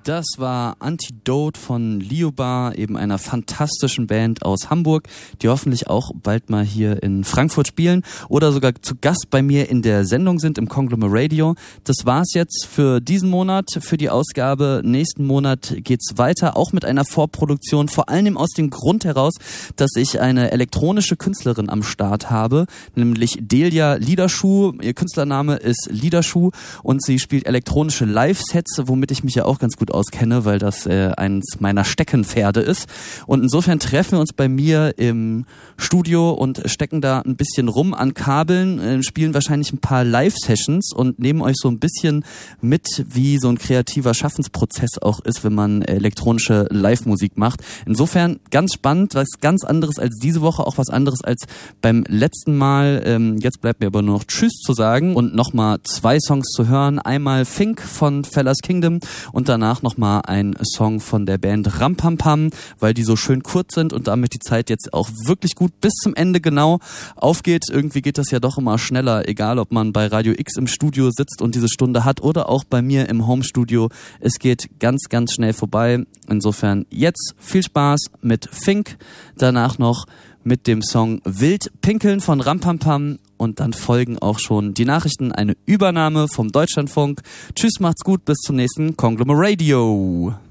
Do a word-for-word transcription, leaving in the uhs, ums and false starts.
Das war Antidote von Liobar, eben einer fantastischen Band aus Hamburg, die hoffentlich auch bald mal hier in Frankfurt spielen oder sogar zu Gast bei mir in der Sendung sind im Conglomeradio. Das war's jetzt für diesen Monat, für die Ausgabe. Nächsten Monat geht's weiter, auch mit einer Vorproduktion, vor allem aus dem Grund heraus, dass ich eine elektronische Künstlerin am Start habe, nämlich Delia Liederschuh. Ihr Künstlername ist Liederschuh und sie spielt elektronische Live-Sets, womit ich mich ja auch ganz gut auskenne, weil das äh, eins meiner Steckenpferde ist. Und insofern treffen wir uns bei mir im Studio und stecken da ein bisschen rum an Kabeln, äh, spielen wahrscheinlich ein paar Live-Sessions und nehmen euch so ein bisschen mit, wie so ein kreativer Schaffensprozess auch ist, wenn man elektronische Live-Musik macht. Insofern ganz spannend, was ganz anderes als diese Woche, auch was anderes als beim letzten Mal. Ähm, jetzt bleibt mir aber nur noch Tschüss zu sagen und nochmal zwei Songs zu hören. Einmal Fink von Fellas Kingdom und danach nochmal ein Song von der Band Rampampam, weil die so schön kurz sind und damit die Zeit jetzt auch wirklich gut bis zum Ende genau aufgeht. Irgendwie geht das ja doch immer schneller, egal ob man bei Radio X im Studio sitzt und diese Stunde hat oder auch bei mir im Homestudio. Es geht ganz, ganz schnell vorbei. Insofern jetzt viel Spaß mit Fink, danach noch mit dem Song Wild Pinkeln von Rampampam und dann folgen auch schon die Nachrichten, eine Übernahme vom Deutschlandfunk. Tschüss, macht's gut, bis zum nächsten Conglomeradio.